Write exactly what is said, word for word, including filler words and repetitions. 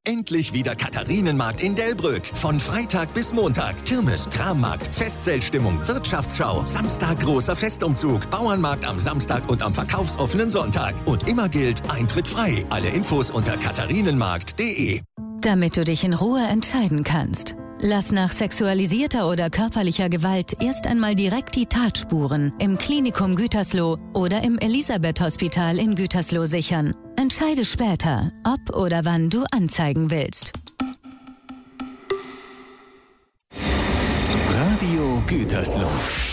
Endlich wieder Katharinenmarkt in Delbrück. Von Freitag bis Montag. Kirmes, Krammarkt, Festzeltstimmung, Wirtschaftsschau. Samstag großer Festumzug. Bauernmarkt am Samstag und am verkaufsoffenen Sonntag. Und immer gilt, Eintritt frei. Alle Infos unter katharinenmarkt punkt de. Damit du dich in Ruhe entscheiden kannst. Lass nach sexualisierter oder körperlicher Gewalt erst einmal direkt die Tatspuren im Klinikum Gütersloh oder im Elisabeth-Hospital in Gütersloh sichern. Entscheide später, ob oder wann du anzeigen willst. Radio Gütersloh.